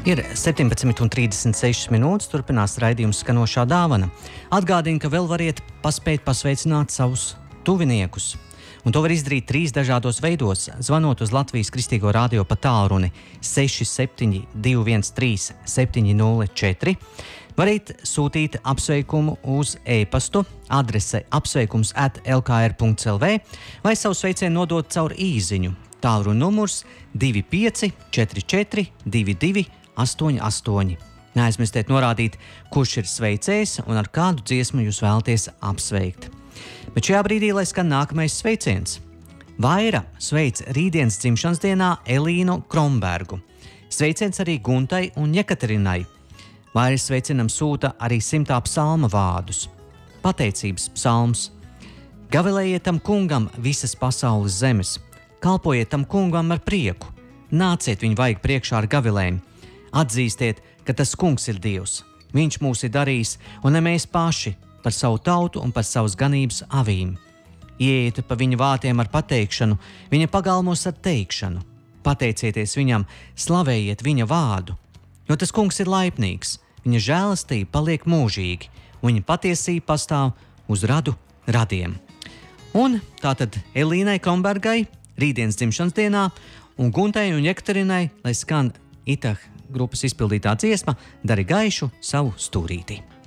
Ir 17,36 minūtes, turpinās raidījums Skanošā dāvana. Atgādinu, ka vēl variet paspēt pasveicināt savus tuviniekus. Un to var izdarīt 3 dažādos veidos, zvanot uz Latvijas Kristīgo radio pa tālruni 67 213 704. Varat sūtīt apsveikumu uz e-pastu adrese apsveikums@lkr.lv vai savu sveicienu nodot caur īziņu. Tālruni numurs 25 44 22 88. Neaizmirstiet norādīt, kurš ir sveicējs un ar kādu dziesmu jūs vēlaties apsveikt. Bet šajā brīdī, lai skan nākamais sveiciens. Vaira sveic rītdienas dzimšanas dienā Elīnu Krombergu. Sveiciens arī Guntai un Jekaterinai. Vairas sveicinam sūta arī 100. psalma vārdus. Pateicības psalms. Gavilējiet tam kungam visas pasaules zemes. Kalpojiet tam kungam ar prieku. Nāciet viņu vajag priekšā ar gavilēm. Atzīstiet, ka tas kungs ir Dievs. Viņš mūs ir darījis, un ne mēs paši, par savu tautu un par savas ganības avīm. Ieiet pa viņa vārtiem ar pateikšanu, viņa pagalmos ar teikšanu. Pateicieties viņam, slavējiet viņa vārdu. Jo tas kungs ir laipnīgs, viņa žēlastība paliek mūžīgi, un viņa patiesība pastāv uz radu radiem. Un tātad Elīnai Krombergai rītdienas dzimšanas dienā un Guntai un Jekaterinai, lai skan Itah grupas izpildītā dziesma Dari gaišu savu stūrīti.